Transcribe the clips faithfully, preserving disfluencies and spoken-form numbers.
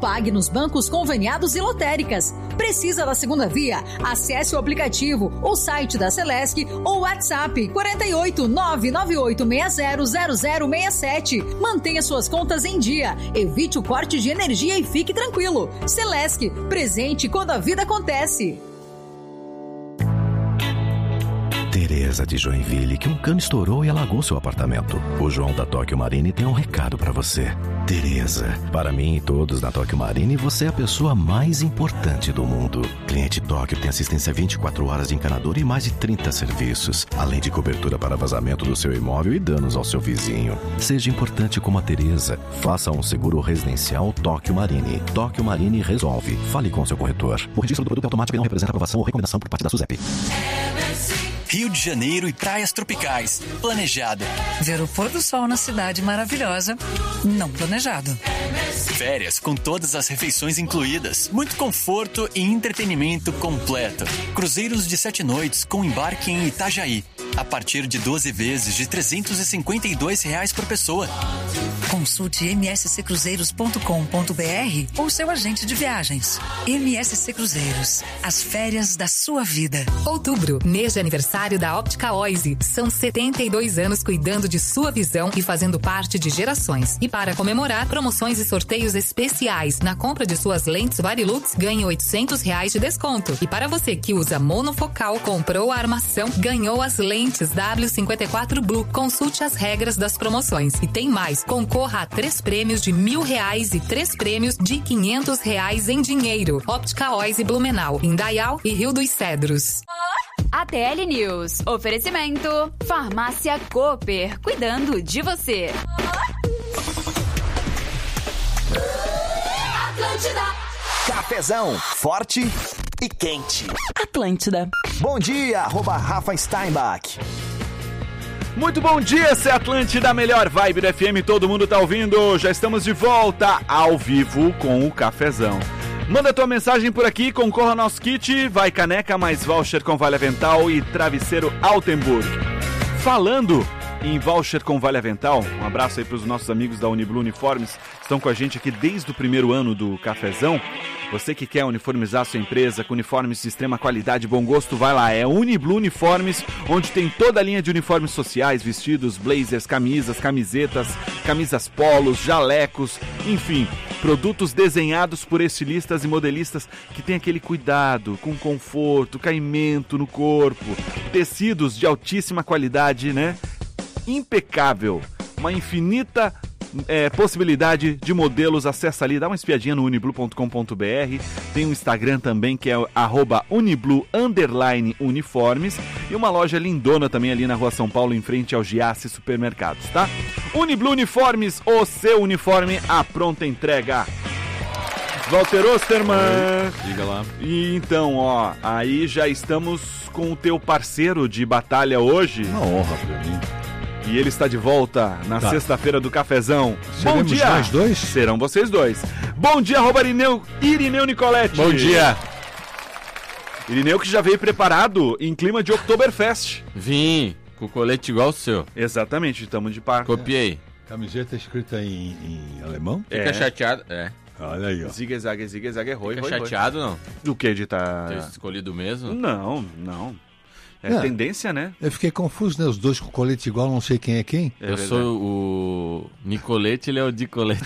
pague nos bancos conveniados e lotéricas. Precisa da segunda via? Acesse o aplicativo, o site da Celesc ou o WhatsApp quatro oito nove nove oito seis zero zero zero seis sete. Mantenha suas contas em dia, evite o corte de energia e fique tranquilo. Celesc, presente quando a vida acontece. Tereza de Joinville, que um cano estourou e alagou seu apartamento. O João da Tóquio Marine tem um recado pra você. Tereza, para mim e todos na Tóquio Marine, você é a pessoa mais importante do mundo. Cliente Tóquio tem assistência vinte e quatro horas de encanador e mais de trinta serviços, além de cobertura para vazamento do seu imóvel e danos ao seu vizinho. Seja importante como a Tereza. Faça um seguro residencial Tóquio Marine. Tóquio Marine resolve. Fale com seu corretor. O registro do produto é automático e não representa aprovação ou recomendação por parte da SUSEP. Rio de Janeiro e praias tropicais. Planejado. Ver o pôr do sol na cidade maravilhosa. Não planejado. Férias com todas as refeições incluídas. Muito conforto e entretenimento completo. Cruzeiros de sete noites com embarque em Itajaí. A partir de doze vezes de trezentos e cinquenta e dois reais por pessoa. Consulte m s c cruzeiros ponto com ponto b r ou seu agente de viagens. M S C Cruzeiros. As férias da sua vida. Outubro, mês de aniversário da Óptica Oise. São setenta e dois anos cuidando de sua visão e fazendo parte de gerações. E para comemorar, promoções e sorteios especiais. Na compra de suas lentes Varilux, ganhe oitocentos reais de desconto. E para você que usa monofocal, comprou a armação, ganhou as lentes W cinquenta e quatro Blue. Consulte as regras das promoções. E tem mais. Concorra a três prêmios de mil reais e três prêmios de quinhentos reais em dinheiro. Óptica Oise Blumenau, Indaial e Rio dos Cedros. A T L News. Oferecimento. Farmácia Cooper. Cuidando de você. Atlântida. Cafezão. Forte e quente. Atlântida. Bom dia, arroba Rafa Steinbach. Muito bom dia, essa é a Atlântida, melhor vibe do F M, todo mundo tá ouvindo. Já estamos de volta ao vivo com o Cafezão. Manda tua mensagem por aqui, concorra ao nosso kit, vai caneca mais voucher com Vale Avental e travesseiro Altenburg. Falando em voucher com Vale Avental, um abraço aí para os nossos amigos da Uniblu Uniformes, estão com a gente aqui desde o primeiro ano do Cafezão. Você que quer uniformizar sua empresa com uniformes de extrema qualidade e bom gosto, vai lá, é Uniblu Uniformes, onde tem toda a linha de uniformes sociais, vestidos, blazers, camisas, camisetas, camisas polos, jalecos, enfim, produtos desenhados por estilistas e modelistas que tem aquele cuidado com conforto, caimento no corpo, tecidos de altíssima qualidade, né? Impecável, uma infinita é, possibilidade de modelos. Acessa ali, dá uma espiadinha no uniblu ponto com ponto b r, tem um Instagram também que é arroba uniblu underline uniformes e uma loja lindona também ali na rua São Paulo em frente ao Giasse Supermercados, tá? Uniblu Uniformes, o seu uniforme à pronta entrega. Walter Osterman. Diga lá. E então, ó, aí já estamos com o teu parceiro de batalha hoje. Uma honra pra mim. E ele está de volta na tá. sexta-feira do Cafezão. Seremos Bom dia. nós dois? Serão vocês dois. Bom dia, arroba Irineu, Irineu Nicoletti. Bom dia. Irineu que já veio preparado em clima de Oktoberfest. Vim, com o colete igual o seu. Exatamente, estamos de par. Copiei. Camiseta escrita em, em alemão? Fica É. chateado, é. Olha aí, ó. Zigue-zague, zigue-zague, roi, Fica roi, chateado, roi. não? Do que de tá... Ter escolhido mesmo? Não, não. É Não. tendência, né? Eu fiquei confuso, né? Os dois com colete igual, não sei quem é quem. É Eu verdade. sou o Nicolete, ele é o Dicolete.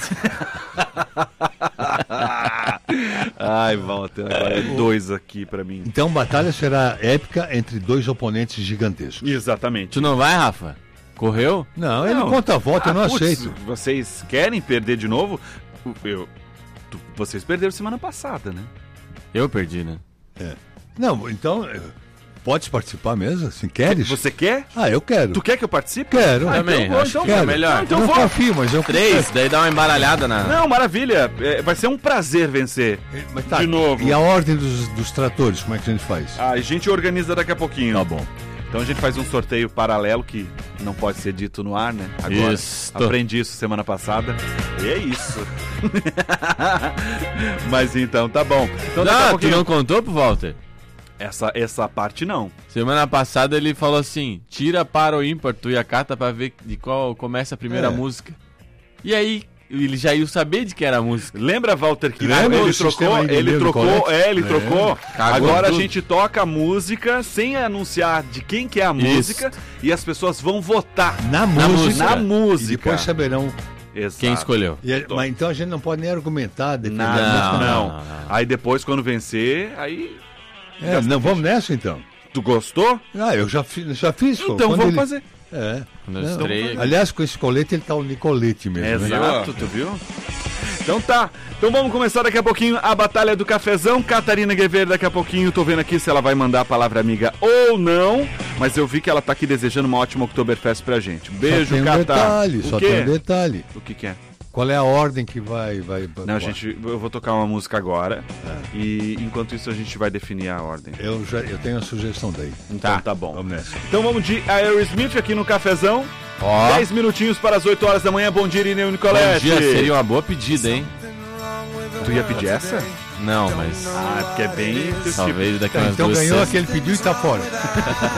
Ai, Walter, agora é dois aqui pra mim. Então, batalha será épica entre dois oponentes gigantescos. Exatamente. Tu não vai, Rafa? Correu? Não, ele conta a volta, eu não putz, aceito. Vocês querem perder de novo? Eu, tu- vocês perderam semana passada, né? Eu perdi, né? É. Não, então, eh, podes participar mesmo, assim, queres? Você quer? Ah, eu quero. Tu quer que eu participe? Quero. Ah, Também, então vou, acho então que é vou. melhor. Não, então eu não vou. confio, mas eu Três, daí dá uma embaralhada na... Não, maravilha. É, vai ser um prazer vencer. Mas tá, De novo. E a ordem dos, dos tratores, como é que a gente faz? A gente organiza daqui a pouquinho. Tá bom. Então a gente faz um sorteio paralelo que não pode ser dito no ar, né? Agora, Isso. aprendi isso semana passada. E é isso. Mas então, tá bom. Então daqui a Ah, tu pouquinho... não contou pro Walter? Essa, essa parte não. Semana passada ele falou assim, tira para o ímpar, tu e a carta pra ver de qual começa a primeira É. música. E aí, ele já ia saber de que era a música. Lembra, Walter, que Lembra ele do sistema trocou, aí de ele livro trocou, colete? é, ele É. trocou. Cagou Agora tudo. a gente toca a música sem anunciar de quem que é a música e as pessoas vão votar Na Na música. na E música. depois saberão. Exato. Quem escolheu? E é- mas então a gente não pode nem argumentar. defender Nada, a não, música, não, não, não. Aí depois, quando vencer, aí... É, não, vamos nessa então. Tu gostou? Ah, eu já, fi, já fiz. Então quando vamos ele- fazer. É. Quando eu Não, estrei- aliás, com esse colete, ele tá o Nicolete mesmo. né? Exato, tu viu? Então tá. Então vamos começar daqui a pouquinho a Batalha do Cafezão. Catarina Guevara daqui a pouquinho. Tô vendo aqui se ela vai mandar a palavra amiga ou não. Mas eu vi que ela tá aqui desejando uma ótima Oktoberfest pra gente. Um beijo, só tem um Catar. detalhe, O só quê? tem um detalhe. O que que é? Qual é a ordem que vai... vai Não, gente, eu vou tocar uma música agora. E enquanto isso a gente vai definir a ordem. Eu, já, eu tenho a sugestão daí. Então tá, bom. Vamos nessa. Então vamos de Aerosmith aqui no Cafezão. Ó, dez minutinhos para as oito horas da manhã. Bom dia, Irineu Nicolete. bom dia, seria uma boa pedida, hein? Tu ia pedir essa? Não, mas Ah, porque é bem... talvez daqui umas Então duas ganhou sextas. aquele pedido e tá fora.